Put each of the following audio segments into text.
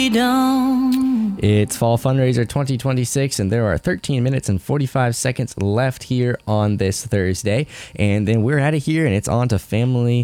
It's Fall Fundraiser 2026, and there are 13 minutes and 45 seconds left here on this Thursday. And then we're out of here, and it's on to Family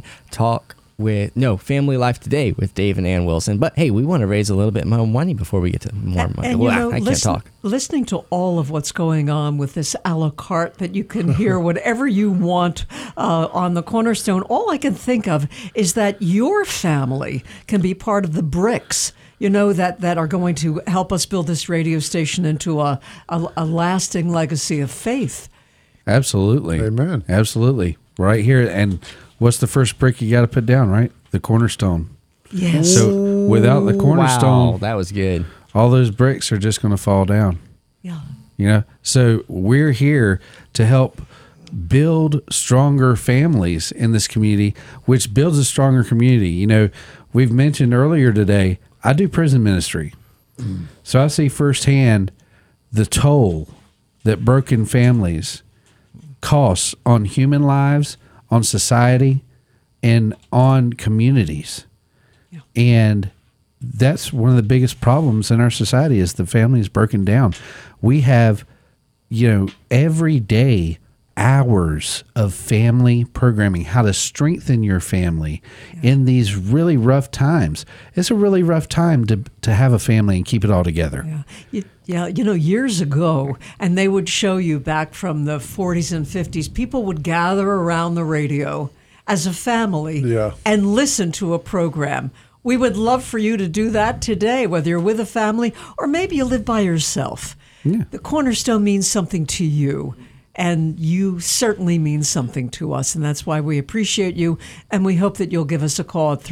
Life Today with Dave and Ann Wilson. But hey, we want to raise a little bit more money before we get to more money. And I can't talk. Listening to all of what's going on with this a la carte that you can hear whatever you want on the Cornerstone, all I can think of is that your family can be part of the bricks, that are going to help us build this radio station into a lasting legacy of faith. Absolutely. Amen. Absolutely. Right here. And what's the first brick you got to put down, right? The cornerstone. Yes. So without the cornerstone, Wow, that was good. all those bricks are just going to fall down. Yeah. So we're here to help build stronger families in this community, which builds a stronger community. We've mentioned earlier today, I do prison ministry. So I see firsthand the toll that broken families costs on human lives, on society, and on communities. Yeah. And that's one of the biggest problems in our society is the family is broken down. We have, every day hours of family programming, how to strengthen your family in these really rough times. It's a really rough time to have a family and keep it all together. Yeah. Years ago, and they would show you back from the 40s and 50s, people would gather around the radio as a family and listen to a program. We would love for you to do that today, whether you're with a family or maybe you live by yourself. Yeah. The Cornerstone means something to you, and you certainly mean something to us, and that's why we appreciate you, and we hope that you'll give us a call at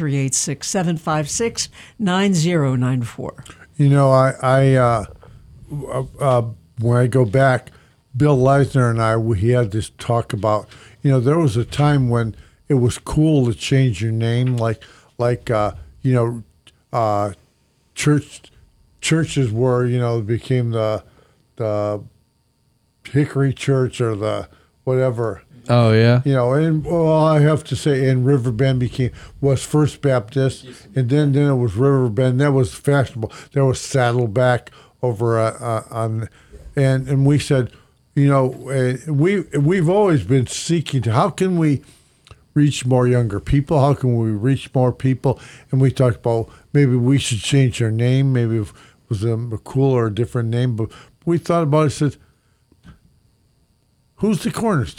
386-756-9094. When I go back, Bill Leisner and we had this talk about, there was a time when it was cool to change your name, churches were, became the Hickory Church or the whatever. Oh, yeah. I have to say, and Riverbend was First Baptist, and then it was Riverbend. That was fashionable. There was Saddleback over and we said, we've always been seeking to, how can we reach more younger people? How can we reach more people? And we talked about maybe we should change our name. Maybe it was a cooler or a different name. But we thought about it, said, who's the Cornerstone?